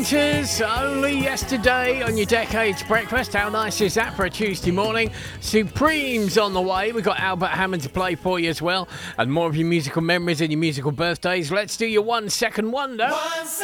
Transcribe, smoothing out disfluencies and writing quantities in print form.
Pointers, only yesterday on your Decades Breakfast. How nice is that for a Tuesday morning? Supreme's on the way. We've got Albert Hammond to play for you as well. And more of your musical memories and your musical birthdays. Let's do your 1 second wonder.